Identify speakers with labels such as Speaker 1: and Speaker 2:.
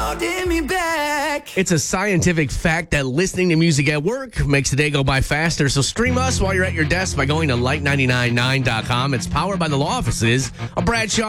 Speaker 1: holding me back.
Speaker 2: It's a scientific fact that listening to music at work makes the day go by faster. So stream us while you're at your desk by going to light999.com. It's powered by the law offices of Bradshaw